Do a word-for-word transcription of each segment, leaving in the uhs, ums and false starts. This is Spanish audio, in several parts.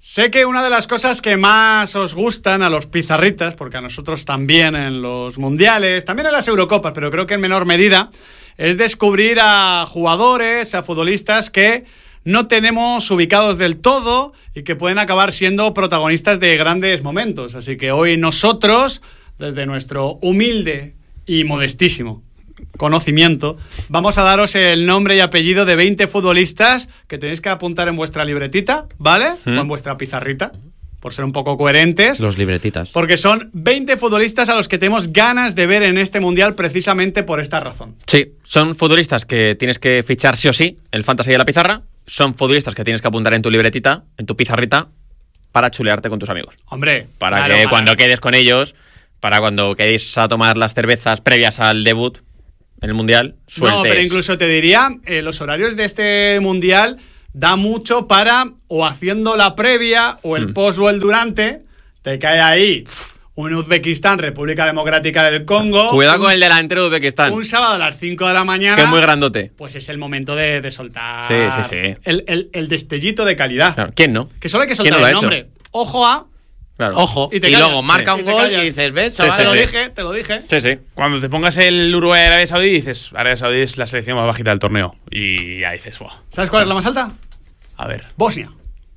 Sé que una de las cosas que más os gustan a los pizarritas, porque a nosotros también en los mundiales, también en las Eurocopas, pero creo que en menor medida, es descubrir a jugadores, a futbolistas que no tenemos ubicados del todo y que pueden acabar siendo protagonistas de grandes momentos. Así que hoy nosotros, desde nuestro humilde y modestísimo conocimiento, vamos a daros el nombre y apellido de veinte futbolistas que tenéis que apuntar en vuestra libretita, ¿vale? ¿Mm? O en vuestra pizarrita, por ser un poco coherentes. Los libretitas. Porque son veinte futbolistas a los que tenemos ganas de ver en este Mundial precisamente por esta razón. Sí, son futbolistas que tienes que fichar sí o sí, el fantasy de la pizarra. Son futbolistas que tienes que apuntar en tu libretita, en tu pizarrita, para chulearte con tus amigos. Hombre, para claro, que para... cuando quedes con ellos, para cuando quedéis a tomar las cervezas previas al debut en el Mundial, sueltes. No, pero incluso te diría, eh, los horarios de este Mundial da mucho para, o haciendo la previa, o el mm. post o el durante, te cae ahí un Uzbekistán, República Democrática del Congo. Cuidado un, con el delantero de Uzbekistán. Un sábado a las cinco de la mañana. Que es muy grandote. Pues es el momento de, de soltar sí, sí, sí. El, el, el destellito de calidad. Claro. ¿Quién no? Que solo hay que soltar el nombre. Ojo a... Claro. Ojo, y, y luego marca sí. un gol y dices, ves, chaval, sí, sí, te lo sí. dije, te lo dije. Sí, sí. Cuando te pongas el Uruguay de Arabia Saudí, dices, Arabia Saudí es la selección más bajita del torneo. Y ya dices, wow. ¿Sabes cuál es la más alta? A ver. Bosnia.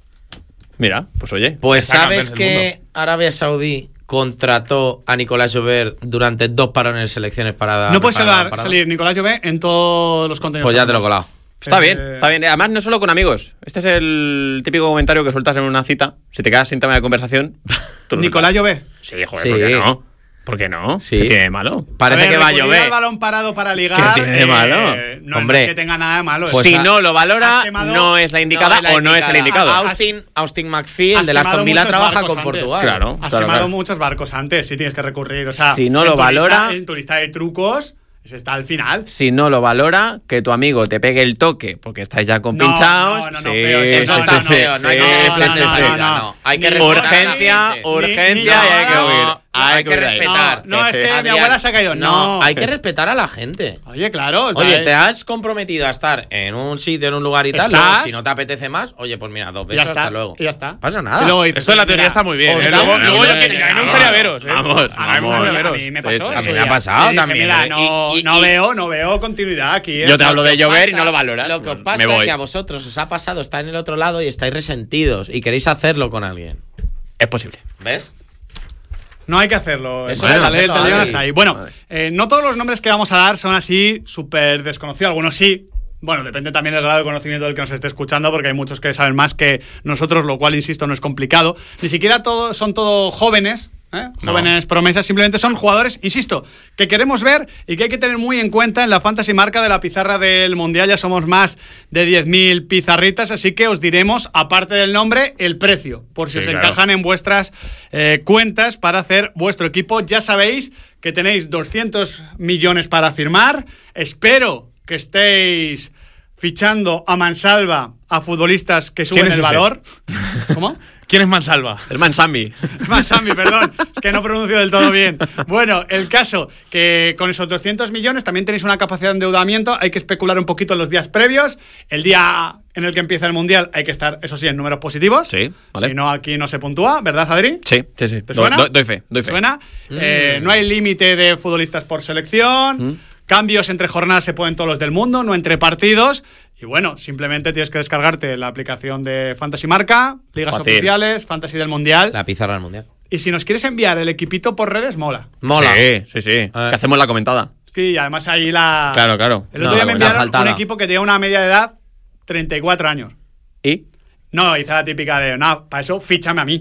Mira, pues oye. Pues sabes que Arabia Saudí contrató a Nicolás Llobet durante dos parones de selecciones para... No puede salir, salir Nicolás Llobet en todos los contenidos. Pues ya te lo he colado. Está bien, está bien. Además, no solo con amigos. Este es el típico comentario que sueltas en una cita. Si te quedas sin tema de conversación... ¿Nicolás Llobet? Sí, joder, sí. ¿por qué no? ¿Por qué no? Sí. ¿Qué tiene de malo? Parece ver, que va a llover. el balón parado para ligar... ¿Qué tiene de malo? Eh, no, Hombre, no es que tenga nada de malo. Pues si no lo valora, no es la indicada no es la o no es el indicado. Austin, Austin McPhee, el de la Aston Villa, trabaja con antes. Portugal. Claro, Has claro, quemado claro. muchos barcos antes, si tienes que recurrir. O sea, si no lo valora... Lista, en tu lista de trucos... está al final. Si no lo valora, que tu amigo te pegue el toque porque estáis ya compinchados. No, no, no, sí, feo, eso sí, está sí, feo. sí, No hay que tener planes de salida, no. Hay que urgencia, urgencia ni, ni, y hay que huir. No, hay que respetar. No, no es que mi abuela se ha caído. No, no, hay que respetar a la gente. Oye, claro. Oye, te has comprometido a estar en un sitio, en un lugar y tal. Luego, si no te apetece más, oye, pues mira, dos besos, hasta luego. Y ya está. Pasa nada. Luego, esto en la teoría está muy bien. ¿eh? Luego, luego yo que no me gustaría veros. Vamos, a mí me pasó. A mí me ha pasado también. Mira, no veo, no veo continuidad aquí. Yo te hablo de llover y no lo valoras. Lo que os pasa es que a vosotros os ha pasado estar en el otro lado y estáis resentidos y queréis hacerlo con alguien. Es posible. ¿Ves? No hay que hacerlo. Eso bueno, es, la ley del ahí. talión hasta ahí. Bueno, eh, no todos los nombres que vamos a dar son así súper desconocidos. Algunos sí. Bueno, depende también del grado de conocimiento del que nos esté escuchando, porque hay muchos que saben más que nosotros, lo cual, insisto, no es complicado. Ni siquiera todos son todos jóvenes. ¿Eh? Jóvenes no. promesas, simplemente son jugadores, insisto, que queremos ver y que hay que tener muy en cuenta en la fantasy marca de la pizarra del Mundial. Ya somos más de diez mil pizarritas, así que os diremos, aparte del nombre, el precio, por si sí, os claro. encajan en vuestras eh, cuentas para hacer vuestro equipo. Ya sabéis que tenéis doscientos millones para firmar. Espero que estéis fichando a mansalva a futbolistas que suben el valor. ¿Cómo? ¿Quién es Mansalva? El Mansambi. Mansambi, perdón. Es que no pronuncio del todo bien. Bueno, el caso que con esos doscientos millones también tenéis una capacidad de endeudamiento. Hay que especular un poquito en los días previos. El día en el que empieza el Mundial hay que estar, eso sí, en números positivos. Sí, vale. Si no, aquí no se puntúa, ¿verdad, Adri? Sí, sí, sí. ¿Te suena? Do, doy fe, doy fe. ¿Suena? Mm. Eh, no hay límite de futbolistas por selección. Mm. Cambios entre jornadas se pueden todos los del mundo, no entre partidos. Y bueno, simplemente tienes que descargarte la aplicación de Fantasy Marca, ligas Fácil. oficiales, Fantasy del Mundial. La pizarra del Mundial. Y si nos quieres enviar el equipito por redes, mola. Mola. Sí, sí, sí. Que hacemos la comentada. Sí, y además ahí la... Claro, claro. El otro no, día me enviaron faltada. un equipo que tenía una media de edad treinta y cuatro años. ¿Y? No, hice la típica de, no, para eso fíchame a mí.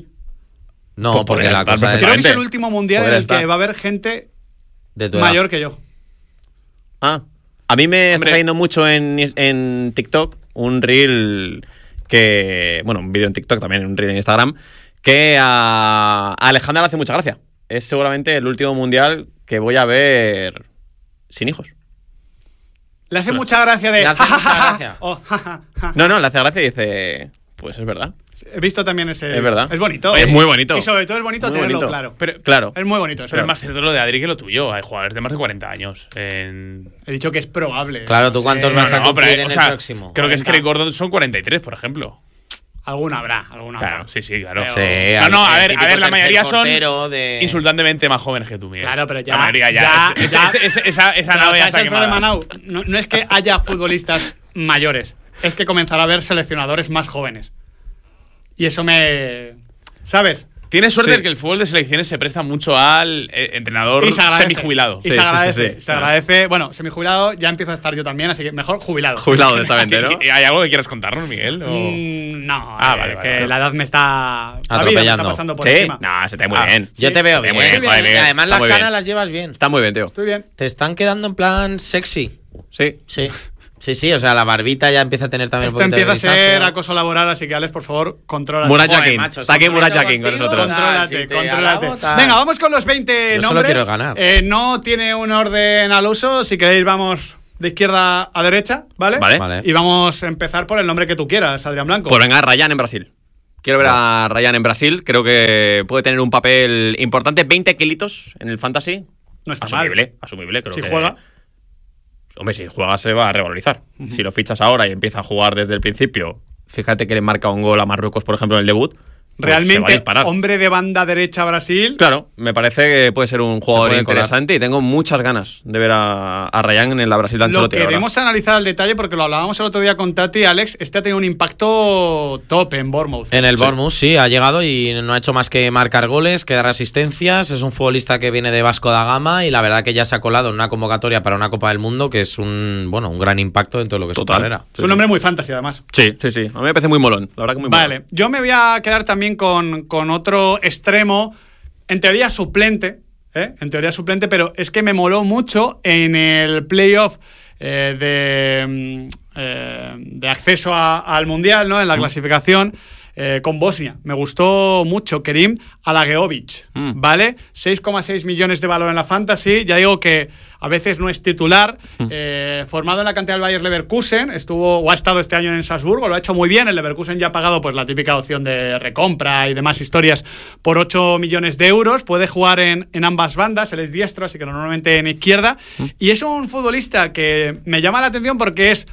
No, pues porque la cosa es... Creo que es el último Mundial en el estar. que va a haber gente de tu mayor edad. que yo. Ah, a mí me Hombre. está saliendo mucho en, en TikTok un reel que... Bueno, un vídeo en TikTok, también un reel en Instagram, que a, a Alejandra le hace mucha gracia. Es seguramente el último mundial que voy a ver sin hijos. Le hace mucha gracia de... Le hace mucha gracia. Oh, No, no, le hace gracia y dice... Pues es verdad. He visto también ese... Es verdad. Es bonito. Es muy bonito. Y sobre todo es bonito Muy tenerlo bonito. claro. Pero, Claro. Es muy bonito eso. pero es más cierto lo de Adri que lo tuyo. Hay jugadores de más de cuarenta años. En... He dicho que es probable. Claro, No ¿tú sé. cuántos vas a No, no, pero, cumplir en o el sea, próximo? Creo que es cuarenta. Craig Gordon son cuarenta y tres, por ejemplo. Alguna habrá, alguna Claro, habrá. sí, sí, claro. Pero- Sí, No, no, a el ver, a típico ver, la tercer mayoría son portero de- insultantemente más jóvenes que tú, Miguel. Claro, pero ya- La mayoría ya. ya- es- ya- es- es- es- esa esa Pero, nave ya ¿sabes está el problema, quemada. Nau? No, no es que haya futbolistas mayores, es que comenzará a haber seleccionadores más jóvenes. Y eso me... ¿Sabes? Tienes suerte Sí. de que el fútbol de selecciones se presta mucho al eh, entrenador Y se agradece. semijubilado. Y Sí, se sí, agradece. sí, sí. Se agradece. Bueno, semijubilado ya empiezo a estar yo también, así que mejor jubilado. Jubilado directamente, ¿no? ¿Y- ¿Hay algo que quieras contarnos, Miguel? ¿O- Mm, no, Ah, eh, vale, vale, que vale. la edad me está... la vida me está Atropellando. pasando por ¿Sí? encima. No, se te ve muy Ah, bien. Yo Sí, te veo está bien. muy bien, ¿eh? está Y además está las muy canas bien. las llevas bien. Está muy bien, tío. Estoy bien. Te están quedando en plan sexy. Sí. Sí. Sí, sí, o sea, la barbita ya empieza a tener también Esto un poquito empieza a de ser grisáceo. acoso laboral, así que Alex, por favor, controla. Murat Joder, Yakin. macho, Está aquí si me Murat meto Yakin con contigo, nosotros. tal. Contrólate, si te contrólate. alabo, tal. Venga, vamos con los veinte Yo solo nombres. quiero ganar. Eh, no tiene un orden al uso. Si queréis, vamos de izquierda a derecha, ¿vale? Vale. Vale. Y vamos a empezar por el nombre que tú quieras, Adrián Blanco. Pues venga, Ryan en Brasil. Quiero ver a Ryan en Brasil. Creo que puede tener un papel importante. veinte kilitos en el fantasy. No está asumible, mal. asumible. Creo Si que- juega. Hombre, si juega se va a revalorizar. Si lo fichas ahora y empieza a jugar desde el principio, fíjate que le marca un gol a Marruecos, por ejemplo, en el debut. pues se va a Realmente, disparar. hombre de banda derecha Brasil. Claro, me parece que puede ser un jugador puede colar. interesante y tengo muchas ganas de ver a, a Ryan en la Brasil de Lo Ancelotti. la verdad. queremos analizar al detalle porque lo hablábamos el otro día con Tati y Alex. Este ha tenido un impacto top en Bournemouth. En el Sí. Bournemouth, sí, ha llegado y no ha hecho más que marcar goles, que dar asistencias. Es un futbolista que viene de Vasco da Gama y la verdad que ya se ha colado en una convocatoria para una Copa del Mundo, que es un bueno un gran impacto en todo lo que es su Total. carrera. Es un hombre muy fantasy, además. Sí, sí, sí. A mí me parece muy molón. La verdad que muy molón. Vale, yo me voy a quedar también con, con otro extremo, en teoría suplente, ¿eh? En teoría suplente, pero es que me moló mucho en el playoff eh, de, mm, eh, de acceso a- al Mundial, ¿no? En la clasificación. eh, con Bosnia. Me gustó mucho Kerim Alageovic, Mm. ¿vale? seis coma seis millones de valor en la fantasy. Ya digo que a veces no es titular. Eh, formado en la cantera del Bayer Leverkusen, estuvo o ha estado este año en Salzburgo, lo ha hecho muy bien. El Leverkusen ya ha pagado pues la típica opción de recompra y demás historias por ocho millones de euros. Puede jugar en, en ambas bandas, él es diestro, así que normalmente en izquierda. Y es un futbolista que me llama la atención porque es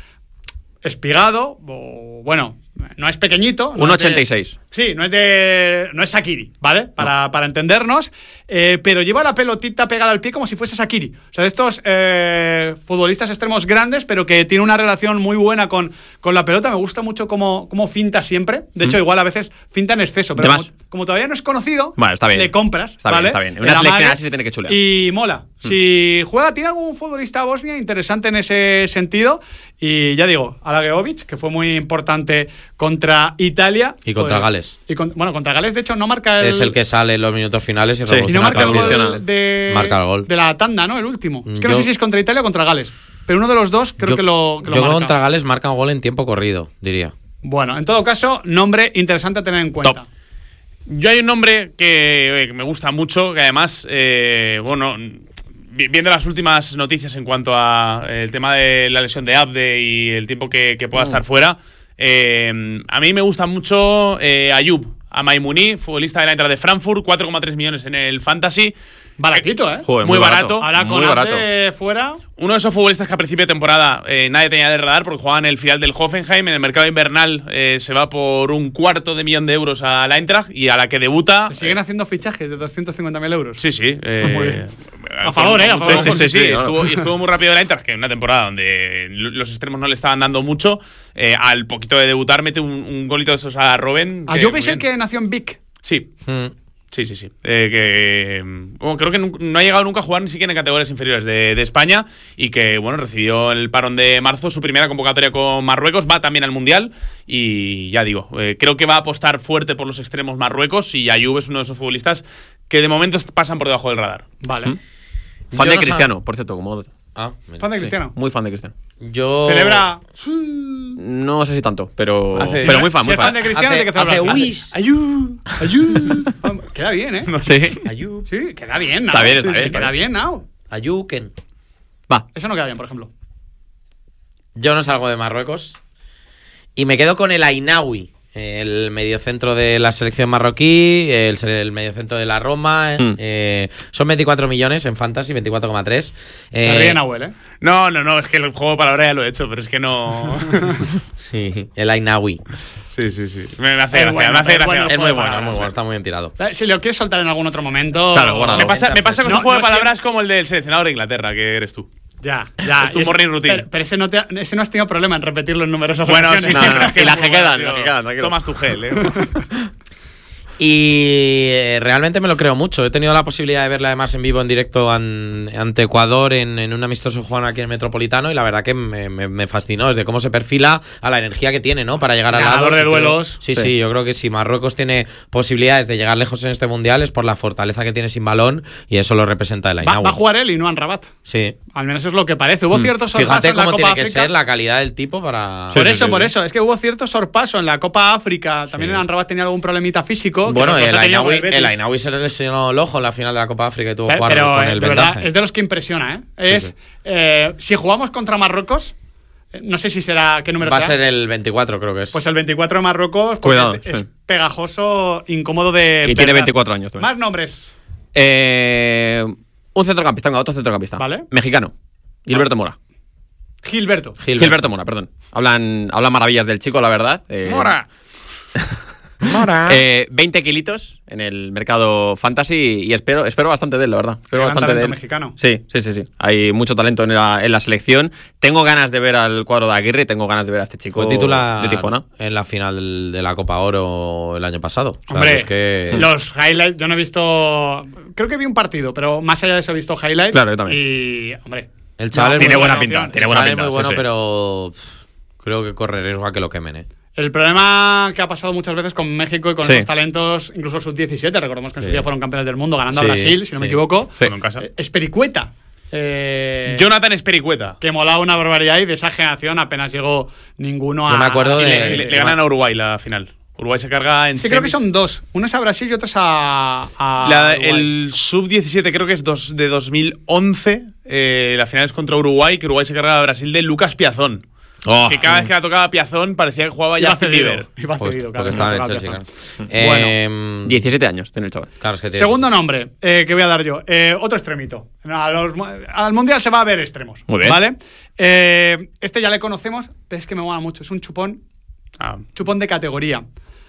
espigado, o bueno, no es pequeñito. no un es de- ochenta y seis. Sí, no es de. No es Shaqiri, ¿vale? Para, para entendernos. eh, pero lleva la pelotita pegada al pie como si fuese Shaqiri. O sea, de estos eh, futbolistas extremos grandes, pero que tiene una relación muy buena con, con la pelota. Me gusta mucho cómo, cómo finta siempre. De hecho, igual a veces finta en exceso. Pero De como, más. como todavía no es conocido, Bueno, está bien. le compras. Está bien, ¿vale? está bien. En El una selección amague, así se tiene que chulear. Y mola. Si juega, tiene algún futbolista bosnia interesante en ese sentido. Y ya digo, Alageovic, que fue muy importante contra Italia. Y contra Pues- Gales. y con- bueno, contra Gales, de hecho, no marca el. Es el que sale en los minutos finales y, Sí. Y no marca el Revoluciona. gol de, Marca el gol. de la tanda, ¿no? El último. Es que no Yo- sé si es contra Italia o contra Gales. Pero uno de los dos creo yo, que lo, que lo yo marca. contra Gales marca un gol en tiempo corrido, diría. Bueno, en todo caso, nombre interesante a tener en cuenta. Top. Yo hay un nombre que, eh, que me gusta mucho, que además, eh, bueno, vi- viendo las últimas noticias en cuanto a eh, el tema de la lesión de Abde y el tiempo que, que pueda estar fuera, eh, a mí me gusta mucho eh, Ayub, Amaimuni, futbolista de la Eintracht de Frankfurt, cuatro coma tres millones en el Fantasy. Baratito, ¿eh? Joder, muy muy barato. barato. Ahora con muy barato. Abde fuera. Uno de esos futbolistas que a principio de temporada eh, nadie tenía de radar porque jugaban en el filial del Hoffenheim. En el mercado invernal eh, se va por un cuarto de millón de euros a la Eintracht y a la que debuta. Se siguen haciendo fichajes de doscientos cincuenta mil euros. Sí, sí. eh, Muy bien. A favor, ¿eh? A favor. Sí, sí, sí, sí, Sí, sí, estuvo, y estuvo muy rápido el Eintracht, que en una temporada donde los extremos no le estaban dando mucho, eh, al poquito de debutar mete un, un golito de esos a Robben. que Ayub muy es el bien. que nació en Vic. Sí, Mm. sí, sí, sí. Eh, que bueno, creo que nu- no ha llegado nunca a jugar ni siquiera en categorías inferiores de, de España y que, bueno, recibió el parón de marzo su primera convocatoria con Marruecos, va también al Mundial y ya digo, eh, creo que va a apostar fuerte por los extremos Marruecos y Ayub es uno de esos futbolistas que de momento pasan por debajo del radar. Vale. ¿Mm? Fan Yo de no Cristiano, por cierto, como Ah, mira. Fan de Sí. Cristiano. muy fan de Cristiano. Yo. Celebra. No sé si tanto, pero Hace- pero muy fan, Si muy es fan fan. de Cristiano, Hace- tiene que celebrar. hace whis. Ayub. Ayub. Queda bien, ¿eh? Sí. Ayú. Sí, queda bien, ¿no? Está bien, está Sí, bien, sí, está queda bien. bien, ¿no? Ayuken. Va. Eso no queda bien, por ejemplo. Yo no salgo de Marruecos. Y me quedo con el Ainawi, el mediocentro de la selección marroquí, el, el mediocentro de la Roma. Mm. eh, son veinticuatro millones en Fantasy, veinticuatro coma tres. Se ríe Nahuel, ¿eh? No, no, no, es que el juego de palabras ya lo he hecho, pero es que no. Sí, el Ainawi. Sí, sí, sí. Me, me hace Es gracia, bueno, me hace es gracia. bueno. Es muy juego de bueno, es muy palabras, bueno, eh. está muy bien tirado. Si lo quieres soltar en algún otro momento. Claro, guárdalo. Me pasa, me pasa con No, un juego no de palabras siempre- como el del seleccionador de Inglaterra, que eres tú. Ya, ya. Es tu y morning routine. Pero, pero ese, no te ha- ese no has tenido problema en repetirlo en numerosas Bueno, sí, ocasiones. No, no, no. es que Y las es que muy quedan, tío. las que quedan, tranquilo. Tomas tu gel, eh. Y eh, realmente me lo creo mucho. He tenido la posibilidad de verla además en vivo, en directo an- ante Ecuador en, en un amistoso que jugaron aquí en el Metropolitano y la verdad que me, me- me fascinó desde cómo se perfila a la energía que tiene, ¿no? Para llegar al lado. Ganador de Sí, creo- duelos. Sí, Sí. sí, yo creo que si Marruecos tiene posibilidades de llegar lejos en este mundial es por la fortaleza que tiene sin balón y eso lo representa el Va, Ainaoui. va a jugar él y no Rabat. Sí. Al menos eso es lo que parece. Hubo cierto sorpaso Fíjate en la cómo Copa tiene que África. ser la calidad del tipo para. Por Sí, eso, sí, por sí. eso. Es que hubo cierto sorpaso en la Copa África. También Sí. en Rabat tenía algún problemita físico. que Bueno, no se el tenía con Ainaoui, el Betis. el Ainaoui se le lesionó el ojo en la final de la Copa África y tuvo que Pe- jugar Pero con eh, el de verdad, vendaje. es de los que impresiona, ¿eh? Es, sí. eh, si jugamos contra Marruecos, eh, no sé si será, ¿qué número Va a será? ser el veinticuatro, creo que es. Pues el veinticuatro de Marruecos, porque Cuidado, es sí. pegajoso, incómodo de Y tiene perder. veinticuatro años también. Más nombres. Eh, un centrocampista, venga, otro centrocampista. Vale. Mexicano. Gilberto Mora. Gilberto. Gilberto. Gilberto Mora, perdón. Hablan, hablan maravillas del chico, la verdad. Eh, ¡Mora! Mora. Eh, veinte kilitos en el mercado fantasy y espero, espero bastante de él, la verdad. Espero Gran bastante de talento él. mexicano. Sí, sí, sí, sí. Hay mucho talento en la, en la selección. Tengo ganas de ver al cuadro de Aguirre y tengo ganas de ver a este chico Fue titular de Tijuana. en la final de la Copa Oro el año pasado. O sea, Hombre, es que... los highlights, yo no he visto. Creo que vi un partido, pero más allá de eso he visto highlights. Claro, yo también. Y, hombre. El chaval no, es tiene muy buena bueno. pinta, El tiene buena chaval es pinta, muy bueno, sí, sí. pero pff, creo que corre riesgo a que lo quemen, ¿eh? El problema que ha pasado muchas veces con México y con Sí. los talentos, incluso sub diecisiete, recordemos que en su Sí. día fueron campeones del mundo ganando Sí, a Brasil, si no me sí. equivoco. Sí. En casa. Eh, Espericueta. Eh, Jonathan Espericueta. que molaba una barbaridad y de esa generación apenas llegó ninguno a. Yo me acuerdo Y de- le, le- le ganan a Uruguay la final. Uruguay se carga en Sí, creo que semis. son dos. Uno es a Brasil y otro es a. a La- Uruguay. el sub diecisiete creo que es dos, de dos mil once. Eh, la final es contra Uruguay, que Uruguay se carga a Brasil de Lucas Piazón. Oh, que cada vez que la tocaba Piazón parecía que jugaba Iba Justin cedido. Bieber. Iba Pues, cedido, porque claro, estaba en el no Chelsea, tocaba claro. Piazón. Eh, diecisiete años tiene el chaval. claro, es que tiene- Segundo nombre eh, que voy a dar yo. Eh, otro extremito. A los mu- al mundial se va a ver extremos. Muy bien. ¿Vale? Eh, este ya le conocemos, pero es que me mola mucho. Es un chupón, Ah, chupón de categoría.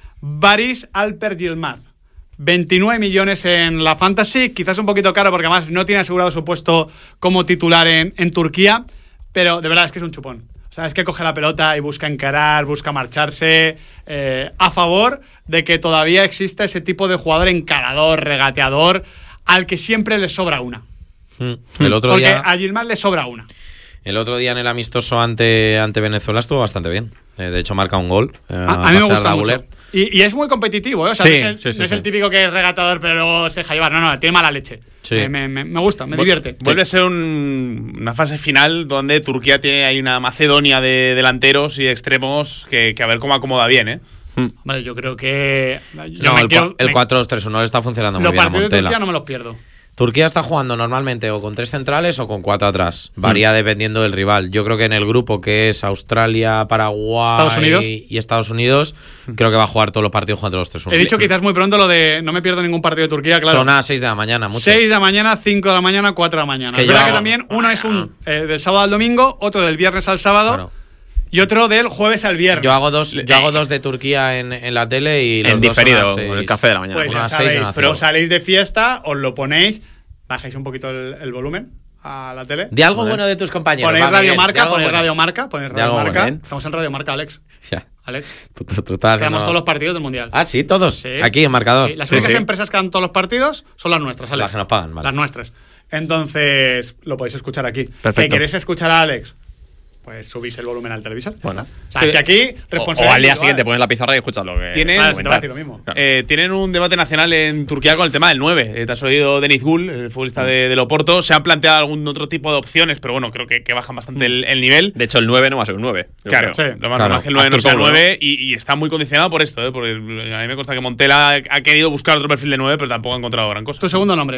Baris Alper Yilmaz. veintinueve millones en la Fantasy. Quizás un poquito caro porque además no tiene asegurado su puesto como titular en, en Turquía. Pero de verdad es que es un chupón. O sea, es que coge la pelota y busca encarar, busca marcharse. eh, a favor de que todavía existe ese tipo de jugador encarador, regateador, al que siempre le sobra una. Mm. El otro Porque día... a Yilmaz le sobra una. El otro día en el amistoso ante, ante Venezuela estuvo bastante bien. Eh, de hecho, marca un gol. eh, A, a mí me pasar gusta la mucho. Guller. Y, y es muy competitivo, ¿eh? O sea, Sí, no es, el, sí, sí, no es sí. el típico que es regatador pero luego se deja llevar. No, no, tiene mala leche. Sí. Me, me- me- me gusta, me Vu- divierte. Vuelve a ser un- una fase final donde Turquía tiene ahí una Macedonia de delanteros y extremos que, que a ver cómo acomoda bien, ¿eh? Vale, yo creo que... yo No, me el, quiero- cua- el me- cuatro dos tres uno le está funcionando muy Los bien a partidos de Montela. Turquía no me los pierdo. Turquía está jugando normalmente o con tres centrales o con cuatro atrás. Varía dependiendo del rival. Yo creo que en el grupo que es Australia, Paraguay Estados Unidos. y Estados Unidos, creo que va a jugar todos los partidos contra los tres. He dicho quizás muy pronto lo de no me pierdo ningún partido de Turquía, claro. Son a seis de la mañana, mucho. seis de la mañana, cinco de la mañana, cuatro de la mañana. Es que Es yo verdad que hago- también uno es un eh, del sábado al domingo, otro del viernes al sábado Claro. y otro del jueves al viernes. Yo hago dos, yo hago dos de Turquía en, en la tele y los En dos son a diferido, seis. con el café de la mañana. Pues ya unas seis sabéis, y unas pero cinco. salís de fiesta, os lo ponéis, bajáis un poquito el, el volumen a la tele. De algo Joder. bueno de tus compañeros. Ponéis va, Miguel, Radio de Marca, algo ponéis bueno. Radio Marca, ponéis De Radio algo Marca. bueno, ¿eh? Estamos en Radio Marca, Alex. Ya. Alex. Tú, tú- tú estás Damos haciendo- todos los partidos del Mundial. Ah, sí, todos. Sí. Aquí en marcador. Sí, las Sí, únicas sí. empresas que dan todos los partidos son las nuestras, Alex. Las que nos pagan, vale. Las nuestras. Entonces, lo podéis escuchar aquí. Perfecto. ¿Que queréis escuchar a Alex? Pues subís el volumen al televisor. ya Bueno. está. O sea, si aquí, O, responsabilidad o al día individual. siguiente pones la pizarra y escuchas lo que. Tienes- Vale, comentar. se te va a decir lo mismo. Claro. Eh, tienen un debate nacional en Turquía con el tema del nueve. Eh, te has oído Deniz Gul, el futbolista de, del Oporto. Se han planteado algún otro tipo de opciones, pero bueno, creo que, que bajan bastante el, el nivel. De hecho, el nueve no va a ser un nueve. yo Claro, creo. Sí. lo más Claro. normal es que el nueve no Artur sea el Paulo, nueve y, y está muy condicionado por esto, ¿eh? Porque a mí me consta que Montela ha querido buscar otro perfil de nueve, pero tampoco ha encontrado gran cosa. Tu segundo nombre.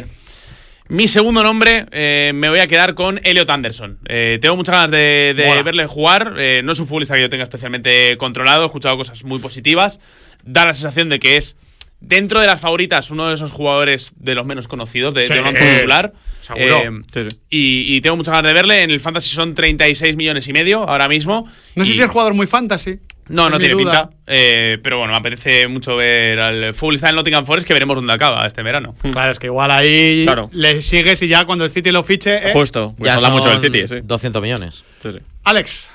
Mi segundo nombre, eh, me voy a quedar con Elliot Anderson. Eh, tengo muchas ganas de, de Mola. verle jugar. Eh, no es un futbolista que yo tenga especialmente controlado. He escuchado cosas muy positivas. Da la sensación de que es, dentro de las favoritas, uno de esos jugadores de los menos conocidos, de, Sí, de un once titular. seguro. Eh, Sí, sí. y, y tengo muchas ganas de verle. En el Fantasy son treinta y seis millones y medio ahora mismo. No sé Y- si es jugador muy fantasy. No, no Es mi tiene duda. pinta. Eh, pero bueno, me apetece mucho ver al futbolista del Nottingham Forest, que veremos dónde acaba este verano. Claro, es que igual ahí Claro. le sigues y ya cuando el City lo fiche. ¿eh? Justo, pues Ya habla son mucho del City, sí. doscientos millones. Sí, sí. Alex.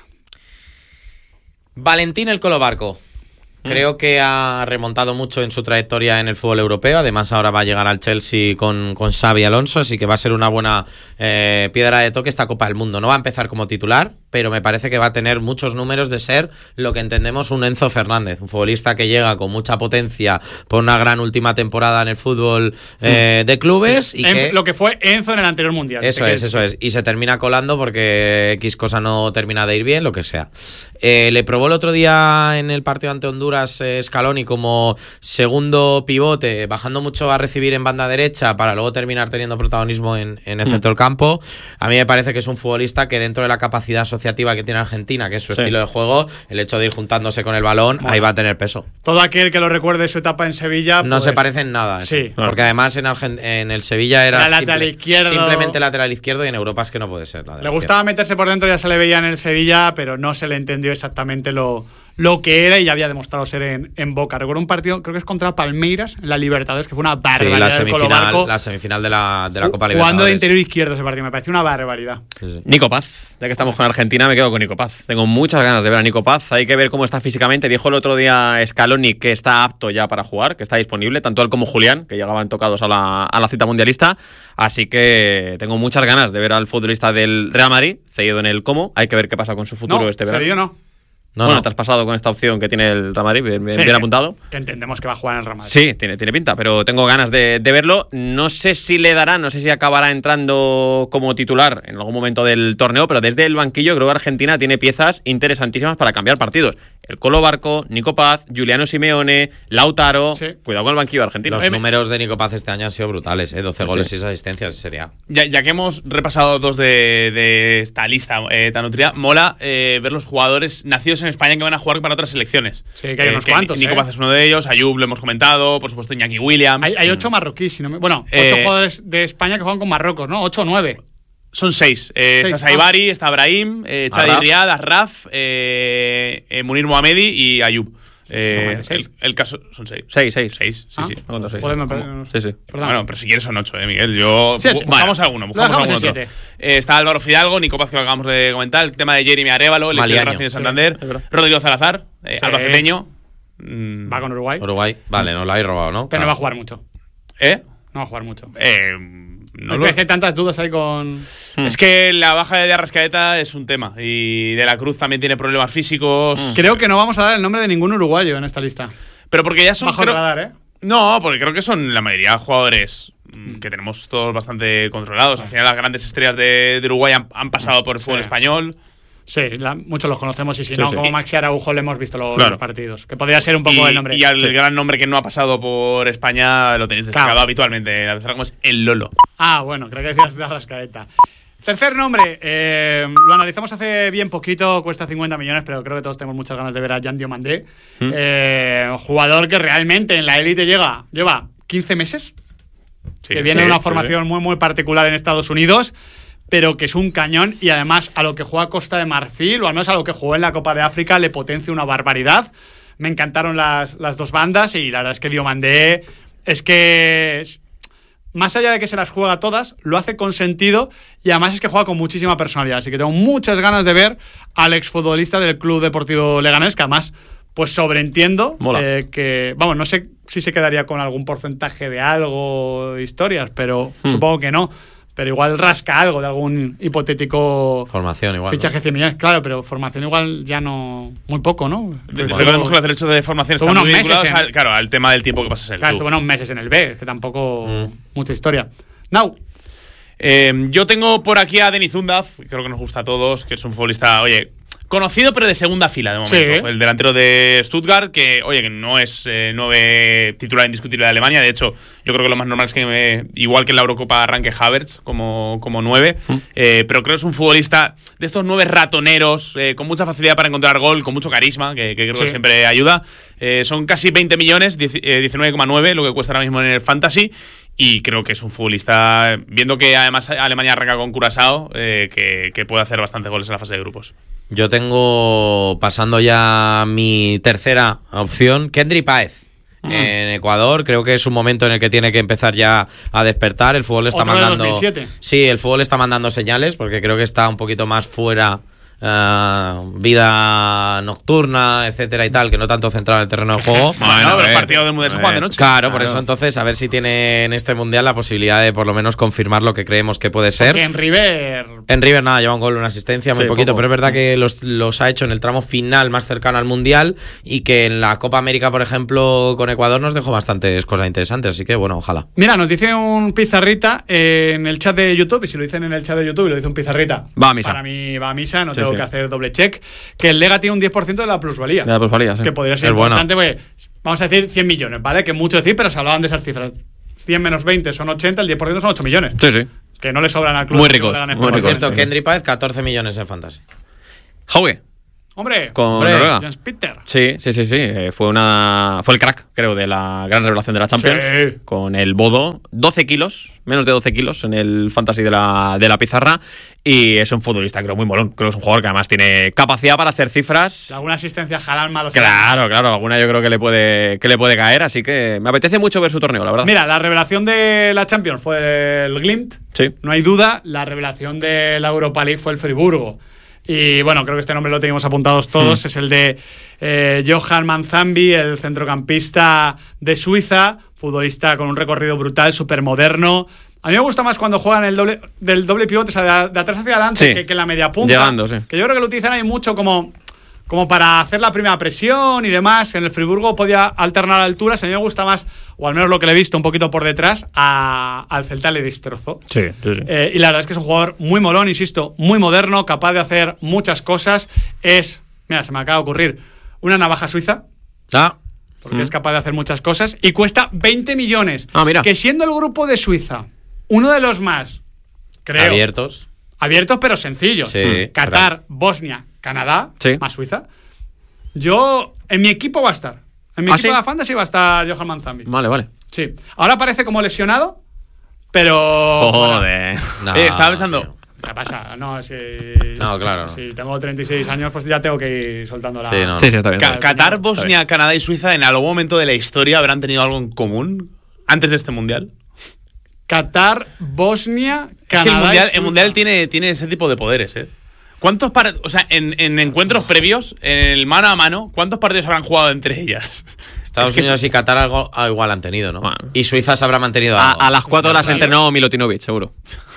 Valentín el Colo Barco. Creo que ha remontado mucho en su trayectoria en el fútbol europeo. Además, ahora va a llegar al Chelsea con, con Xavi Alonso, así que va a ser una buena eh, piedra de toque esta Copa del Mundo. No va a empezar como titular, pero me parece que va a tener muchos números de ser lo que entendemos un Enzo Fernández, un futbolista que llega con mucha potencia por una gran última temporada en el fútbol eh, de clubes. Y En- que Lo que fue Enzo en el anterior mundial. Eso ¿Te es, quieres eso decir? es. Y se termina colando porque X cosa no termina de ir bien, lo que sea. Eh, le probó el otro día en el partido ante Honduras eh, Scaloni como segundo pivote, bajando mucho a recibir en banda derecha para luego terminar teniendo protagonismo en, en el centro del campo. A mí me parece que es un futbolista que dentro de la capacidad asociativa que tiene Argentina, que es su Sí. estilo de juego, el hecho de ir juntándose con el balón, Bueno. ahí va a tener peso. Todo aquel que lo recuerde su etapa en Sevilla. No pues, se parece en nada. Sí. eso. Porque además en, Argen- en el Sevilla era, Era lateral simple- izquierdo. simplemente lateral izquierdo y en Europa es que no puede ser. lateral Le gustaba meterse por dentro, ya se le veía en el Sevilla, pero no se le entendió exactamente lo, lo que era y ya había demostrado ser en, en Boca. Recuerdo un partido, creo que es contra Palmeiras, en la Libertadores, que fue una Sí, barbaridad. la del Colo semifinal, Barco. la semifinal de la, de la Copa Jugando Libertadores. de interior izquierdo ese partido, me pareció una barbaridad. Sí, sí. Nico Paz, ya que estamos con Argentina, me quedo con Nico Paz. Tengo muchas ganas de ver a Nico Paz. Hay que ver cómo está físicamente. Dijo el otro día Scaloni que está apto ya para jugar, que está disponible, tanto él como Julián, que llegaban tocados a la, a la cita mundialista. Así que tengo muchas ganas de ver al futbolista del Real Madrid, cedido en el Como. Hay que ver qué pasa con su futuro no, este verano. serio no. No, bueno, no. te has pasado con esta opción que tiene el Real Madrid, bien, bien- Sí, bien que- apuntado. Que entendemos que va a jugar en el Real Madrid. Sí, tiene, tiene pinta, pero tengo ganas de, de verlo. No sé si le dará, no sé si acabará entrando como titular en algún momento del torneo, pero desde el banquillo creo que Argentina tiene piezas interesantísimas para cambiar partidos. El Colo Barco, Nico Paz, Giuliano Simeone, Lautaro. Sí. Cuidado con el banquillo argentino. Los Eh, números de Nico Paz este año han sido brutales, ¿eh? doce Sí, goles sí. y seis asistencias, sería. Ya, ya que hemos repasado dos de, de esta lista eh, tan nutrida, mola eh, ver los jugadores nacidos en España que van a jugar para otras selecciones. Sí, que hay unos cuantos, Nico eh. Paz es uno de ellos, Ayub lo hemos comentado, por supuesto Iñaki Williams. Hay, hay ocho marroquíes, si no me- bueno, ocho Eh, jugadores de España que juegan con Marruecos, ¿no? Ocho o nueve. Son seis. Eh, Seis, está Saibari, está Brahim, eh, Chadi Arraf. Riad, Arraf, eh, eh, Munir Mohamedi y Ayub. Eh, Son más de seis. el, el caso son seis. Seis, seis. Seis, sí, Ah, sí. Me acuerdo, seis. joder, me ¿Cómo? perdí, no Sí, sí. Perdón. Bueno, pero si quieres son ocho, eh, Miguel. Yo Siete. bu- buscamos Bueno, alguno, lo buscamos dejamos algún en otro. siete. Eh, está Álvaro Fidalgo, Nico Paz, que lo acabamos de comentar, el tema de Jeremy Arévalo, el ex del Maliaño. Racing de Santander, es verdad. Rodrigo Salazar, eh, Sí. albaceteño. Mm, Va con Uruguay. Uruguay, vale, no lo habéis robado, ¿no? Pero no Claro. va a jugar mucho. ¿Eh? No va a jugar mucho. Eh, no Es lo- que hay tantas dudas ahí con. Es que la baja de Arrascaeta es un tema. Y De la Cruz también tiene problemas físicos. Creo que no vamos a dar el nombre de ningún uruguayo en esta lista. Pero porque ya son. Bajo el creo- radar, ¿eh? No, porque creo que son la mayoría jugadores mm, que tenemos todos bastante controlados. Al final, las grandes estrellas de, de Uruguay han, han pasado por el fútbol Sí. español. Sí, la- muchos los conocemos y si Sí, no, sí. como Maxi Araujo le hemos visto los, Claro. los partidos. Que podría ser un poco y, el nombre. y al Sí. gran nombre que no ha pasado por España lo tenéis destacado Claro. habitualmente. La como es el Lolo. Ah, bueno, creo que decías de Arrascaeta. Tercer nombre, eh, lo analizamos hace bien poquito, cuesta cincuenta millones, pero creo que todos tenemos muchas ganas de ver a Jan Diomandé. ¿Mm? Eh, un jugador que realmente en la élite llega, lleva quince meses, Sí, que viene sí, de una sí, formación muy, muy particular en Estados Unidos, pero que es un cañón y además a lo que juega Costa de Marfil, o al menos a lo que jugó en la Copa de África, le potencia una barbaridad. Me encantaron las, las dos bandas y la verdad es que Diomandé es que... es- más allá de que se las juega todas, lo hace con sentido y además es que juega con muchísima personalidad. Así que tengo muchas ganas de ver al exfutbolista del Club Deportivo Leganés, que además, pues sobreentiendo Mola. eh, que, vamos, no sé si se quedaría con algún porcentaje de algo de historias, pero Hmm. supongo que no. Pero igual rasca algo de algún hipotético Formación igual. ¿no? fichaje de cien millones. Claro, pero formación igual ya no... Muy poco, ¿no? De- Pues Recordemos estuvo- que los derechos de formación Estuvo están muy unos meses vinculados en- al, claro, al tema del tiempo que pasas en el Claro, club. estuvo unos meses en el B, que tampoco Mm. mucha historia. Now, Eh, yo tengo por aquí a Denis Zundaf, que creo que nos gusta a todos, que es un futbolista, oye, conocido pero de segunda fila de momento. Sí. El delantero de Stuttgart, que, oye, que no es eh, nueve titular indiscutible de Alemania. De hecho, yo creo que lo más normal es que, eh, igual que en la Eurocopa, arranque Havertz como, como nueve. Eh, pero creo que es un futbolista de estos nueve ratoneros, eh, con mucha facilidad para encontrar gol, con mucho carisma, que, que creo Sí. que siempre ayuda. Eh, son casi veinte millones, diez- eh, diecinueve coma nueve, lo que cuesta ahora mismo en el Fantasy. Y creo que es un futbolista, viendo que además Alemania arranca con Curazao, eh, que, que puede hacer bastantes goles en la fase de grupos. Yo tengo, pasando ya mi tercera opción, Kendry Páez. Uh-huh. En Ecuador, creo que es un momento en el que tiene que empezar ya a despertar. El fútbol le está ¿Otro mandando. de dos mil siete? Sí, el fútbol le está mandando señales, porque creo que está un poquito más fuera. Uh, vida nocturna, etcétera y tal, que no tanto centrado en el terreno de juego. Bueno, bueno, pero el partido del Mundial se juega de noche. Claro, Claro, por eso entonces a ver si tiene en este Mundial la posibilidad de por lo menos confirmar lo que creemos que puede ser. Que en River... En River nada, lleva un gol, una asistencia, muy Sí, poquito, poco. pero es verdad que los, los ha hecho en el tramo final más cercano al Mundial y que en la Copa América, por ejemplo, con Ecuador nos dejó bastantes cosas interesantes, así que bueno, ojalá. Mira, nos dice un pizarrita eh, en el chat de YouTube, y si lo dicen en el chat de YouTube y lo dice un pizarrita, Va a misa. para mí va a misa, no Sí, tengo sí. que hacer doble check, que el Lega tiene un diez por ciento de la plusvalía. De la plusvalía, sí. Que podría ser Es bueno. importante, porque vamos a decir cien millones, ¿vale? Que es mucho decir, pero se hablaban de esas cifras. cien menos veinte son ochenta, el diez por ciento son ocho millones. Sí, sí. Que no le sobran al club. Muy que ricos, le ganen muy por Por ricos. cierto, millones. Kendry Páez, catorce millones en Fantasy. Hauge, Hombre, con Hombre, Noruega. Jens Peter. Sí, sí, sí, sí. Eh, fue una fue el crack, creo, de la gran revelación de la Champions. Sí. Con el Bodo, doce kilos, menos de doce kilos en el fantasy de la, de la pizarra. Y es un futbolista, creo, muy molón. Creo que es un jugador que además tiene capacidad para hacer cifras. Alguna asistencia jalal malo. Claro, claro, alguna yo creo que le puede que le puede caer. Así que me apetece mucho ver su torneo, la verdad. Mira, la revelación de la Champions fue el Glimt. Sí. No hay duda. La revelación de la Europa League fue el Friburgo. Y bueno, creo que este nombre lo teníamos apuntados todos. Mm. Es el de eh, Johan Manzambi, el centrocampista de Suiza, futbolista con un recorrido brutal, súper moderno. A mí me gusta más cuando juegan el doble, del doble pivote, o sea, de, de atrás hacia adelante, Sí. que, que la media punta. Llegando, sí. Que yo creo que lo utilizan ahí mucho como, como para hacer la primera presión y demás. En el Friburgo podía alternar alturas. A mí me gusta más, o al menos lo que le he visto un poquito por detrás, a, al Celta le destrozó. Sí, sí, sí. Eh, y la verdad es que es un jugador muy molón, insisto, muy moderno, capaz de hacer muchas cosas. Es, mira, se me acaba de ocurrir, una navaja suiza, Ah, porque Mm. es capaz de hacer muchas cosas, y cuesta veinte millones. Ah, mira. Que siendo el grupo de Suiza uno de los más, creo, abiertos. abiertos pero sencillos. Sí, Qatar, claro. Bosnia, Canadá, Sí. más Suiza. Yo, en mi equipo va a estar. En mi ¿Ah, equipo sí? de Fantasy va a estar Johan Manzambi. Vale, vale. Sí. Ahora parece como lesionado, pero... Joder. No, Eh, estaba pensando. tío. ¿Qué pasa? No, si, No, claro. Si tengo treinta y seis años, pues ya tengo que ir soltando la... Sí, no, no. Sí, sí, está bien. Ca- está bien. Qatar, Bosnia, Canadá y Suiza en algún momento de la historia habrán tenido algo en común antes de este mundial. Qatar, Bosnia, Es que Canadá el y mundial, Suiza. el mundial tiene, tiene ese tipo de poderes, ¿eh? ¿Cuántos par- o sea, en, en encuentros previos, en el mano a mano, ¿cuántos partidos habrán jugado entre ellas? Estados Es que Unidos y Qatar algo, ah, igual han tenido, ¿no? Bueno. Y Suiza se habrá mantenido A, algo. a las cuatro horas Claro. entrenó Milutinovic, seguro.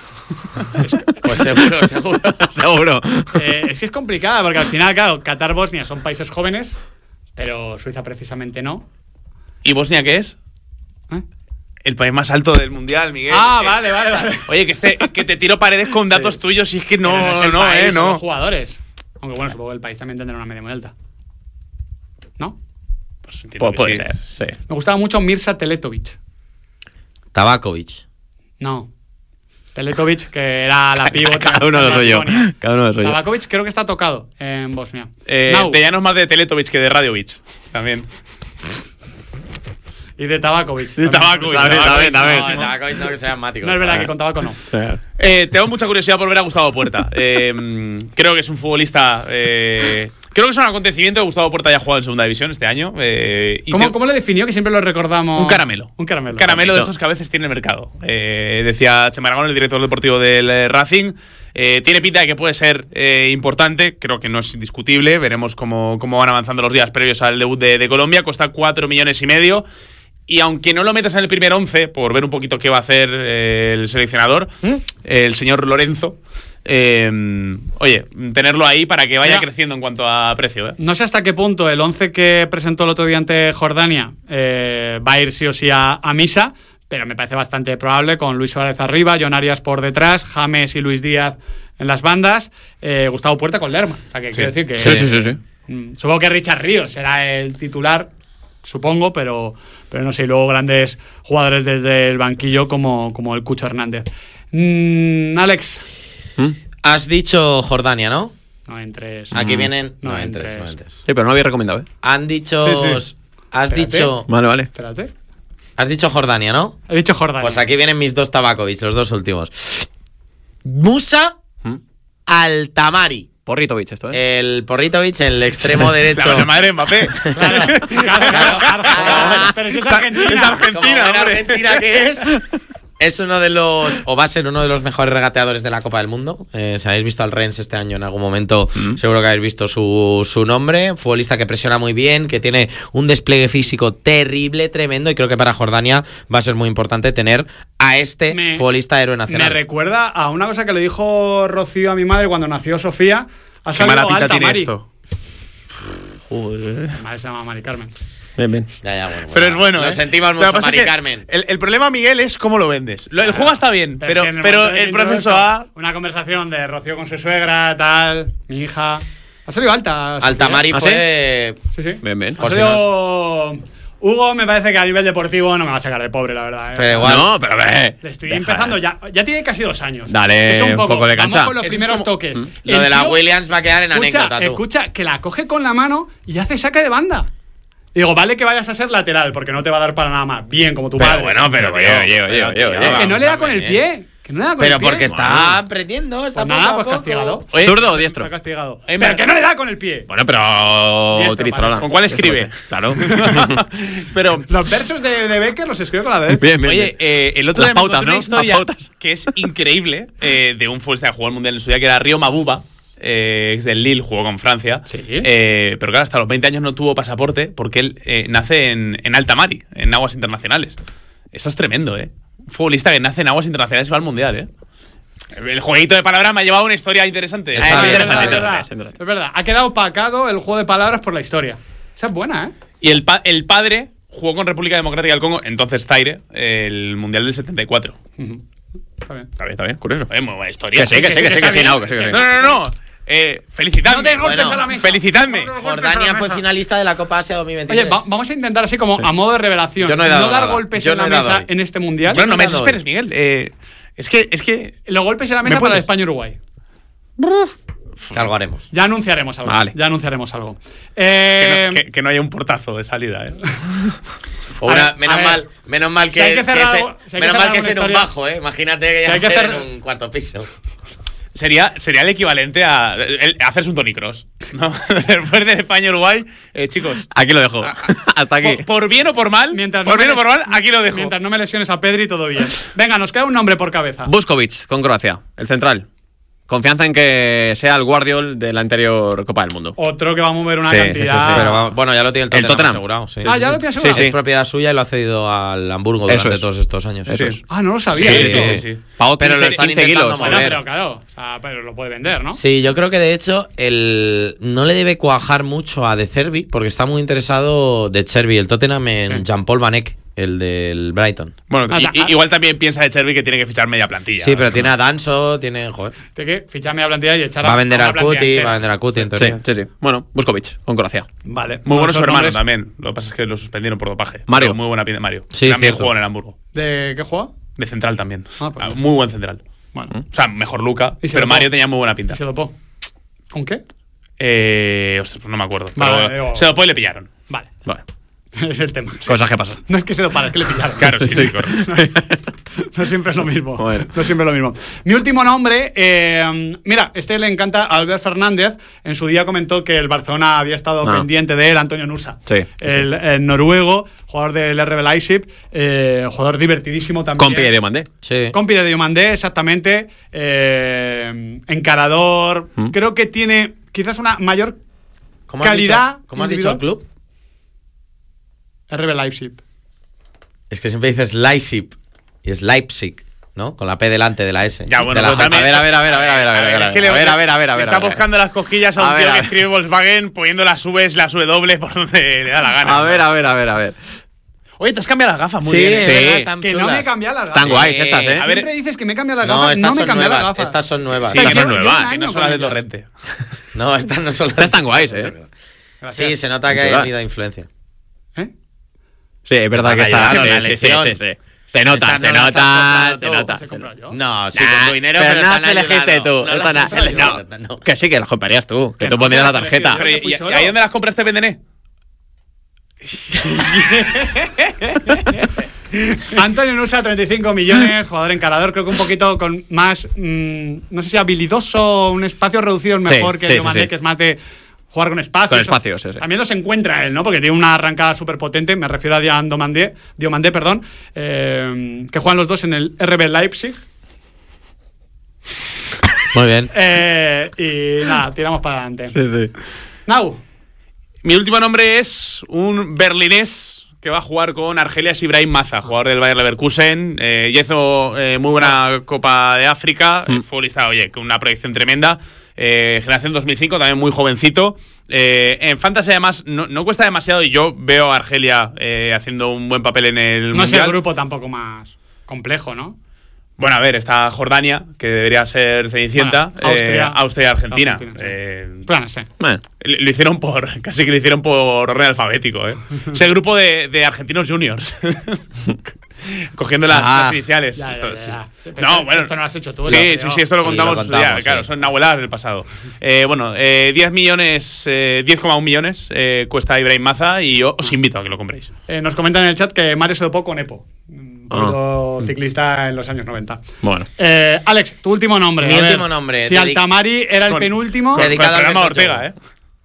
Pues seguro, seguro. seguro. Eh, es que es complicada, porque al final, claro, Qatar, Bosnia son países jóvenes, pero Suiza precisamente no. ¿Y Bosnia qué es? ¿Eh? El país más alto del mundial, Miguel. Ah, Es que- vale, vale, vale. Oye, que, este, que te tiro paredes con datos Sí. tuyos y es que no, Pero es el no, país, eh, son no. los jugadores. Aunque bueno, supongo que el país también tendrá una media muy alta. ¿No? Pues entiendo Pu- que puede sí. ser, sí. Me gustaba mucho Mirza Teletovic. Tabakovic. No. Teletovic, que era la pivote. Cada uno de la suyo. Baskonia. Cada uno de suyo. Tabakovic creo que está tocado en Bosnia. Eh, Nau, de llanos más de Teletovic que de Radiovic. También. y de Tabakovic. De Tabakovic, También, también, también. No, Tabakovic no, que sea asmático. No es verdad que con tabaco no. Eh, tengo mucha curiosidad por ver a Gustavo Puerta. Eh, creo que es un futbolista. eh, creo que es un acontecimiento que Gustavo Puerta haya jugado en segunda división este año. eh, y ¿Cómo, te- ¿Cómo le definió? Que siempre lo recordamos. Un caramelo. Un caramelo. Caramelo de Bonito. estos que a veces tiene el mercado. Eh, decía Chema Aragón, el director deportivo del eh, Racing. Eh, tiene pinta de que puede ser eh, importante. Creo que no es indiscutible. Veremos cómo, cómo van avanzando los días previos al debut de, de Colombia. Cuesta cuatro millones y medio. Y aunque no lo metas en el primer once, por ver un poquito qué va a hacer eh, el seleccionador, el señor Lorenzo, eh, oye, tenerlo ahí para que vaya Mira. creciendo en cuanto a precio. ¿eh? No sé hasta qué punto el once que presentó el otro día ante Jordania eh, va a ir sí o sí a, a misa, pero me parece bastante probable, con Luis Suárez arriba, John Arias por detrás, James y Luis Díaz en las bandas, eh, Gustavo Puerta con Lerma. O sea, que Sí. quiero decir que... Sí, sí, sí, sí. Mm, supongo que Richard Ríos será el titular, supongo, pero, pero no sé, y luego grandes jugadores desde el banquillo como, como el Cucho Hernández. Mm, Alex, ¿Mm? Has dicho Jordania, ¿no? no entres. Aquí Mm. vienen. No No, entres. entres, no entres. Sí, pero no había recomendado, ¿eh? Han dicho. Sí, sí. Has Espérate. dicho. Vale, vale. Espérate. Has dicho Jordania, ¿no? He dicho Jordania. Pues aquí vienen mis dos Tabakovic, los dos últimos. Musa ¿Mm? Altamari. Porritovich esto, ¿eh? El Porritovich, el extremo derecho. La madre de Mbappé. Claro, claro, claro. Pero si es Argentina. Es Argentina, Como buena hombre. Argentina que es. Es uno de los, o va a ser uno de los mejores regateadores de la Copa del Mundo. Eh, si habéis visto al Rennes este año en algún momento, mm. seguro que habéis visto su, su nombre. Futbolista que presiona muy bien, que tiene un despliegue físico terrible, tremendo. Y creo que para Jordania va a ser muy importante tener a este me, futbolista héroe nacional. Me recuerda a una cosa que le dijo Rocío a mi madre cuando nació Sofía. Ha Qué mala pinta tiene Mari. esto. Joder. Mi madre se llama Mari Carmen. Bien, bien. Ya, ya, bueno, pero bueno, es bueno, lo ¿eh? sentimos mucho, Mari Carmen. El, el problema, Miguel, es cómo lo vendes. Lo, el juego está bien, pero, pero, pero el proceso A. Una conversación de Rocío con su suegra, tal, mi hija. Ha salido alta. Alta Mari ¿Ah, fue. Sí, sí. Bien, bien. Ha salido. Hugo me parece que a nivel deportivo no me va a sacar de pobre, la verdad. ¿eh? Pero igual. No, pero ve. Le estoy Deja. empezando ya. Ya tiene casi dos años. Dale Eso un poco de cancha. Vamos con los Eso primeros es como- toques. Mm. Lo El de la tío, Williams va a quedar en escucha, anécdota, tú. escucha, que la coge con la mano y hace saque de banda. Digo, vale que vayas a ser lateral, porque no te va a dar para nada más. Bien, como tu Pero padre. bueno, pero Tío, tío, tío, tío, tío, tío, tío. que no vamos le da a con el ver. pie. Que no le da con Pero el pie. porque está aprendiendo, está Pues poco nada, a pues poco. castigado. Oye, ¿Zurdo o diestro? Está castigado. Oye, Pero me- que no le da con el pie. Bueno, pero Diestro, utilízalo. vale. ¿Con cuál escribe? Claro. Pero, Los versos de, de Becker los escribe con la derecha. Bien, bien. oye, bien. eh, el otro Las día me pautas, encontré ¿no? una historia Las pautas. que es increíble eh, de un futbolista que jugó el Mundial en su día, que era Río Mabuba. Eh, es del Lille, jugó con Francia. Sí. Eh, pero claro, hasta los veinte años no tuvo pasaporte porque él eh, nace en, en alta mar, en aguas internacionales. Eso es tremendo, ¿eh? Un futbolista que nace en aguas internacionales va al Mundial, ¿eh? El jueguito de palabras me ha llevado a una historia interesante. Está Ah, bien, es interesante, verdad, interesante. es verdad. Es verdad. Ha quedado opacado el juego de palabras por la historia. Esa es buena, ¿eh? Y el, pa- el padre jugó con República Democrática del Congo, entonces Zaire, el Mundial del setenta y cuatro. Está bien. Está bien, está bien. Curioso. Es muy buena historia. Que sí, que sí, que sí, que sí, no, que sí, que sí. No, no, no. no. Eh, felicitadme. No te golpes Bueno, a la mesa. felicitadme. No te golpes a la Jordania fue mesa. finalista de la Copa Asia dos mil veintitrés. Oye, va- vamos a intentar así como a modo de revelación. Yo no he dado dar nada. golpes Yo en no la he dado mesa hoy. en este mundial. Bueno, no me Yo no desesperes, Miguel. Eh, es que, es que. Los golpes en la ¿Me mesa para puedes? España-Uruguay. Que algo haremos. Ya anunciaremos algo. Vale. Ya anunciaremos algo. Que Eh, no, que- que no haya un portazo de salida, ¿eh? O A una- ver, menos a ver. mal, menos mal que, Si hay que que cerrar ese- algo- si hay que menos cerrar mal que es en alguna un historia- bajo, eh. Imagínate que Si ya hay que ser cer- en un cuarto piso. Sería, sería el equivalente a el- hacerse un Tony Cross. ¿No? Después de España-Uruguay, eh, chicos. Aquí lo dejo. Hasta aquí. Por, por bien o por mal, mientras por no bien me o por les- mal, aquí lo dejo. Mientras no me lesiones a Pedri, todo bien. Venga, nos queda un nombre por cabeza. Buscovic con Croacia, el central. Confianza en que sea el Guardiol de la anterior Copa del Mundo. Otro que va a mover una Sí, sí, sí, cantidad. sí. Pero vamos- bueno, ya lo tiene el Tottenham, Tottenham. asegurado. Sí. Ah, ya lo tiene asegurado. Sí, sí. Es propiedad suya y lo ha cedido al Hamburgo Eso durante es. todos estos años. Eso Sí. es. Ah, no lo sabía. Sí, eso. sí, sí, sí. Pagó Pero lo quince, están quince intentando kilos. mover. Bueno, joder. pero claro, o sea, pero lo puede vender, ¿no? Sí, yo creo que de hecho el no le debe cuajar mucho a De Cervi porque está muy interesado De Cervi, el Tottenham, en Sí. Jean-Paul Van Eyck, el del Brighton. Bueno, Ah, y- ah. y- igual también piensa de Chervi que tiene que fichar media plantilla. Sí, pero tiene a Danso, tiene. Joder. Tiene que ficharme a plantilla y echar a Va a vender a al una plantilla Cuti, entera. va a vender al Cuti en Sí, teoría. sí, sí. Bueno, Buscovic con Croacia. Vale. Muy bueno su Esos hermano nombres- también. Lo que pasa es que lo suspendieron por dopaje. Mario. Pero muy buena pinta, Mario. Sí, También cierto. jugó en el Hamburgo. ¿De qué juega? De central también. Ah, pues Ah, bien. muy buen central. Bueno, O sea, mejor Luca. ¿Y se Pero dopó? Mario tenía muy buena pinta. y se dopó. ¿Con qué? Eh, ostras, pues no me acuerdo. Vale, pero digo- se dopó y le pillaron. Vale. Vale. Es el tema. Cosas que pasan. No es que se dopara, es que le pillaron. Claro, sí, sí, correcto. No siempre es lo mismo. Bueno. No siempre es lo mismo. Mi último nombre, eh, mira, este le encanta a Albert Fernández. En su día comentó que el Barcelona había estado Ah. pendiente de él, Antonio Nusa. Sí, sí, el, el noruego, jugador del R B Leipzig, eh, jugador divertidísimo también. Compi de Diomandé. Sí. Compi de Diomandé, exactamente. eh, encarador. ¿Mm? Creo que tiene quizás una mayor ¿Cómo has calidad dicho- ¿Cómo has dicho el individual. club? R B Leipzig. Es que siempre dices Leipzig y es Leipzig, ¿no? Con la P delante de la S. Ya, bueno, De la pero J. también- A ver, a ver, a ver, a ver, a ver, a ver, a ver, es que le- a ver, a ver, a ver, a le ver, Está a ver. buscando las cosquillas a un A ver, tío a que ver. escribe Volkswagen poniendo las Vs, las W por donde le da la gana. A ver, a ver, a ver, a ver. Oye, te has cambiado las gafas muy Sí, bien. es ¿eh? verdad, Sí. están Que no chulas. me he cambiado las Están gafas. guays estas, ¿eh? A ver, Siempre dices que me he cambiado las No, gafas. estas No me he son cambiado las nuevas. gafas. Estas son nuevas. Sí, Estas que son no- nuevas, un que no año son las de con ellas. Torrente. No, estas no son las. Estas están guays, ¿eh? Gracias. Sí, se nota que Chulas. ha habido influencia. ¿Eh? Sí, es verdad que Te está. ayudaron, Sí, la sí, sí, lección. sí, sí. Se nota, Esas se no las has nota, comprado se tú. nota. ¿Se he comprado yo? No, sí, Nah, con tu dinero, pero pero, no te las han elegiste ayudado. tú. No Esta las na- has elegido, no. no. Que sí, que las comprarías tú. Que Que tú no, pondrías que la las he elegido tarjeta. yo. Pero, fui ¿y, solo. ¿y ahí dónde las compraste, Pendené? Antonio Nusa, treinta y cinco millones, jugador encarador, creo que un poquito con más, mmm, no sé si habilidoso, un espacio reducido es mejor sí, que sí, Diomandé, sí, sí. que es más de jugar con espacios. Con espacios, sí, sí. También los encuentra él, ¿no? Porque tiene una arrancada súper potente, me refiero a Diomandé, Diomandé, perdón, eh, que juegan los dos en el R B Leipzig. Muy bien. Eh, y nada, tiramos para adelante. Sí, sí. Nau. Mi último nombre es un berlinés que va a jugar con Argelias Ibrahim Maza, jugador del Bayer Leverkusen. Eh, ya hizo eh, muy buena Copa de África, mm. futbolista, oye, con una proyección tremenda. Eh, generación dos mil cinco, también muy jovencito. Eh, en Fantasy, además, no, no cuesta demasiado y yo veo a Argelia eh, haciendo un buen papel en el No Mundial. es el grupo tampoco más complejo, ¿no? Bueno, a ver, está Jordania, que debería ser Cenicienta, bueno, Austria, eh, Austria y Argentina. Argentina, sí. eh, bueno, sí. Bueno. Lo hicieron por, casi que lo hicieron por orden alfabético, ¿eh? Es el grupo de, de argentinos juniors. Cogiendo las, Ah, las iniciales. Ya, Esto, ya, sí. ya, ya. No, bueno. Esto no lo has hecho tú. Sí, ¿no? sí, sí, esto lo Sí, contamos, lo contamos, ya, sí. claro, son abuelas del pasado. Eh, bueno, eh, diez millones, eh, diez coma uno millones eh, cuesta Ibrahim Maza y yo os invito a que lo compréis. Eh, nos comentan en el chat que Mario se dopó con Epo. Un Ah. ciclista en los años noventa. Bueno. Eh, Alex, tu último nombre. Mi a ver. último nombre, Si dedic- Altamari era el Con- penúltimo. Con, con el Dedicado a programa Alberto Ortega, Joe. ¿eh?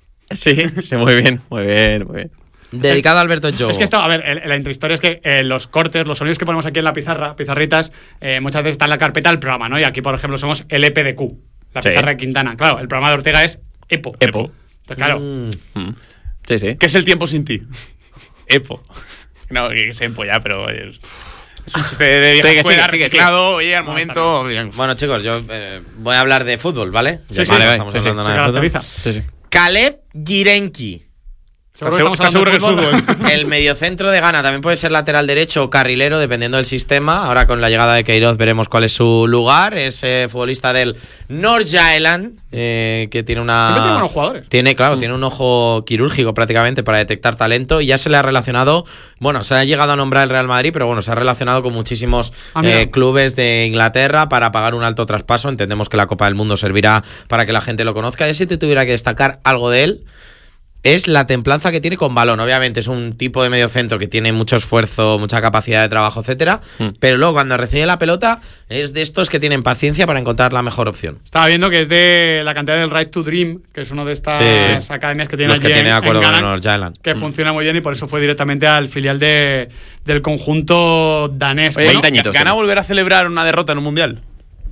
Sí, sí, muy bien, muy bien, muy bien. Dedicado a Alberto Joe. Es que esto, a ver, el- la intrahistoria es que eh, los cortes, los sonidos que ponemos aquí en la pizarra, pizarritas, eh, muchas veces están en la carpeta del programa, ¿no? Y aquí, por ejemplo, somos el E P de Q, la Sí. pizarra de Quintana. Claro, el programa de Ortega es Epo. Epo. Entonces, claro, Mm. Mm. Sí, sí. ¿Qué es el tiempo sin ti? Epo. No, que, que se empolla, pero es, es un chiste de vieja Sigue, escuela, sigue, sigue, reciclado, oye, al No, momento... Bueno, chicos, yo eh, voy a hablar de fútbol, ¿vale? Ya Sí, que sí, no vale, estamos sí, sí, hablando te nada de fútbol. caracteriza. Sí, sí. Caleb Girenki. Seguro ¿Estás que seguro, estamos estás seguro que es hablando de fútbol? El mediocentro de Ghana también puede ser lateral derecho o carrilero, dependiendo del sistema. Ahora con la llegada de Queiroz veremos cuál es su lugar. Es eh, futbolista del North Island, eh, que tiene una... Siempre tiene buenos jugadores. Tiene, claro, tiene un ojo quirúrgico prácticamente para detectar talento y ya se le ha relacionado, bueno, se ha llegado a nombrar el Real Madrid, pero bueno, se ha relacionado con muchísimos Ah, mira. eh, clubes de Inglaterra para pagar un alto traspaso. Entendemos que la Copa del Mundo servirá para que la gente lo conozca. Y si te tuviera que destacar algo de él, es la templanza que tiene con balón. Obviamente es un tipo de mediocentro que tiene mucho esfuerzo, mucha capacidad de trabajo, etcétera. Mm. Pero luego cuando recibe la pelota es de estos que tienen paciencia para encontrar la mejor opción. Estaba viendo que es de la cantidad del Right to Dream, que es una de estas Sí. academias que tiene Los que allí en- tiene acuerdo en con Ghana, North Island. que funciona muy bien y por eso fue directamente al filial de, del conjunto danés. Oye, veinte ¿no? añitos ¿Gana tiene. volver a celebrar una derrota en un mundial?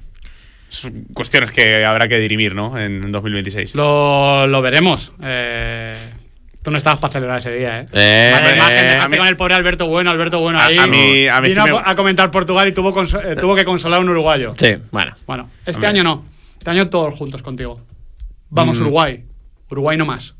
Son cuestiones que habrá que dirimir, ¿no? En dos mil veintiséis. Lo, lo veremos. Eh, tú no estabas para celebrar ese día, ¿eh? Eh, Vaya eh, imagen a dejaste mí- con el pobre Alberto Bueno, Alberto Bueno A- ahí. a mí- a mí vino sí me- a, a comentar Portugal y tuvo, conso- eh, tuvo que consolar a un uruguayo. Sí, bueno. Bueno, este Hombre. año no. Este año todos juntos contigo. Vamos, Mm. Uruguay. Uruguay no más.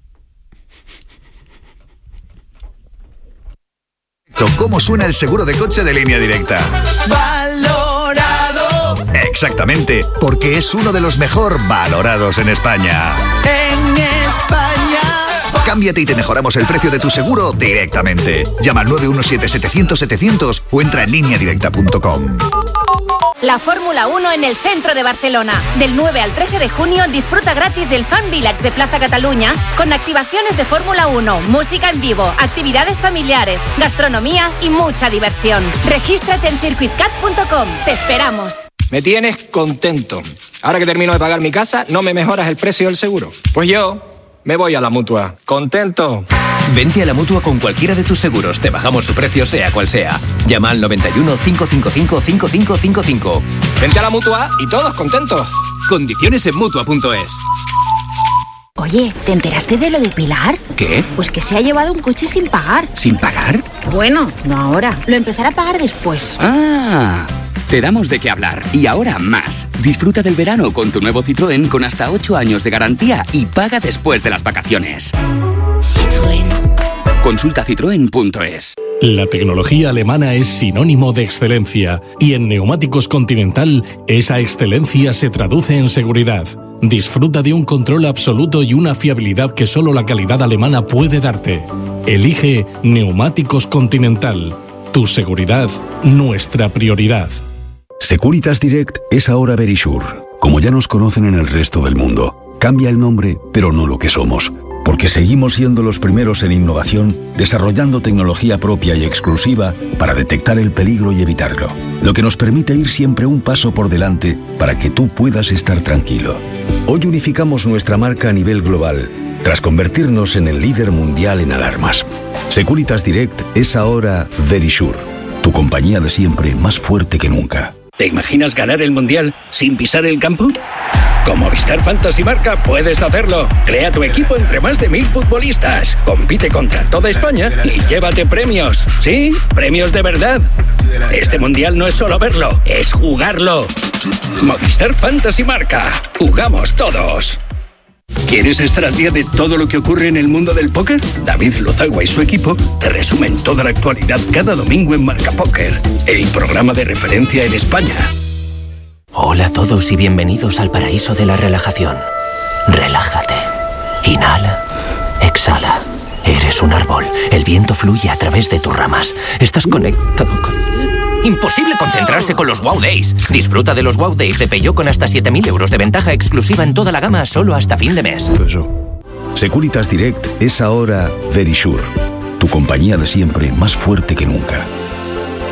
¿Cómo suena el seguro de coche de Línea Directa? Valorado Exactamente, porque es uno de los mejor valorados en España. en España. Cámbiate y te mejoramos el precio de tu seguro directamente. Llama al nueve uno siete setecientos setecientos o entra en línea directa punto com. La Fórmula uno en el centro de Barcelona. Del nueve al trece de junio disfruta gratis del Fan Village de Plaza Cataluña con activaciones de Fórmula uno, música en vivo, actividades familiares, gastronomía y mucha diversión. Regístrate en circuit cat punto com. Te esperamos. Me tienes contento. Ahora que termino de pagar mi casa, ¿no me mejoras el precio del seguro? Pues yo me voy a la Mutua. ¿Contento? Vente a la Mutua con cualquiera de tus seguros. Te bajamos su precio sea cual sea. Llama al noventa y uno, cinco cinco cinco, cinco cinco cinco cinco. Vente a la Mutua y todos contentos. Condiciones en Mutua punto es. Oye, ¿te enteraste de lo de Pilar? ¿Qué? Pues que se ha llevado un coche sin pagar. ¿Sin pagar? Bueno, no ahora. Lo empezará a pagar después. Ah, te damos de qué hablar. Y ahora más. Disfruta del verano con tu nuevo Citroën con hasta ocho años de garantía y paga después de las vacaciones. Citroën. Consulta citroen punto es. La tecnología alemana es sinónimo de excelencia y en Neumáticos Continental esa excelencia se traduce en seguridad. Disfruta de un control absoluto y una fiabilidad que solo la calidad alemana puede darte. Elige Neumáticos Continental. Tu seguridad, nuestra prioridad. Securitas Direct es ahora Verisure, como ya nos conocen en el resto del mundo. Cambia el nombre, pero no lo que somos. Porque seguimos siendo los primeros en innovación, desarrollando tecnología propia y exclusiva para detectar el peligro y evitarlo, lo que nos permite ir siempre un paso por delante para que tú puedas estar tranquilo. Hoy unificamos nuestra marca a nivel global, tras convertirnos en el líder mundial en alarmas. Securitas Direct es ahora Verisure, tu compañía de siempre más fuerte que nunca. ¿Te imaginas ganar el Mundial sin pisar el campo? Con Movistar Fantasy Marca puedes hacerlo. Crea tu equipo entre más de mil futbolistas. Compite contra toda España y llévate premios. ¿Sí? Premios de verdad. Este Mundial no es solo verlo, es jugarlo. Movistar Fantasy Marca. Jugamos todos. ¿Quieres estar al día de todo lo que ocurre en el mundo del póker? David Lozagua y su equipo te resumen toda la actualidad cada domingo en Marca Póker, el programa de referencia en España. Hola a todos y bienvenidos al paraíso de la relajación. Relájate. Inhala. Exhala. Eres un árbol. El viento fluye a través de tus ramas. Estás conectado con... Imposible concentrarse con los Wow Days. Disfruta de los Wow Days de Peugeot con hasta siete mil euros de ventaja exclusiva en toda la gama solo hasta fin de mes. Securitas Direct es ahora Verisure, tu compañía de siempre más fuerte que nunca.